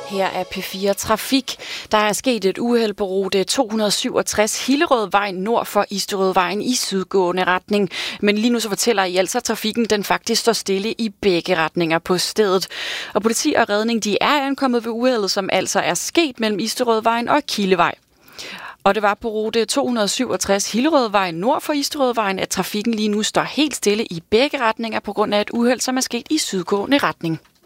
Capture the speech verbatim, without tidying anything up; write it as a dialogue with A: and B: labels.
A: Her er P fire Trafik. Der er sket et uheld på rute to hundrede syvogtres Hillerødvejen nord for Isterødvejen i sydgående retning. Men lige nu så fortæller I altså, at trafikken den faktisk står stille i begge retninger på stedet. Og politi og redning de er ankommet ved uheldet, som altså er sket mellem Isterødvejen og Kildevej. Og det var på rute to hundrede syvogtres Hillerødvejen nord for Isterødvejen, at trafikken lige nu står helt stille i begge retninger på grund af et uheld, som er sket i sydgående retning.